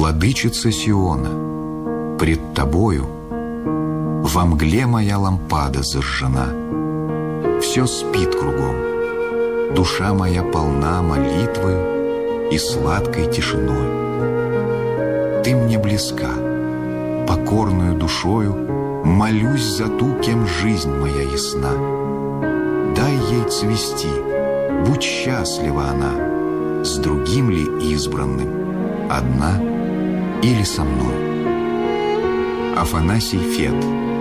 Владычица Сиона, пред тобою во мгле моя лампада зажжена. Все спит кругом, душа моя полна молитвою и сладкой тишиной. Ты мне близка, покорную душою молюсь за ту, кем жизнь моя ясна. Дай ей цвести, будь счастлива она, с другим ли избранным, одна или со мной. Афанасий Фет.